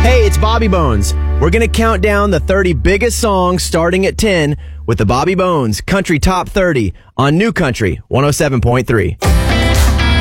Hey, it's Bobby Bones. We're going to count down the 30 biggest songs starting at 10 with the Bobby Bones Country Top 30 on New Country 107.3.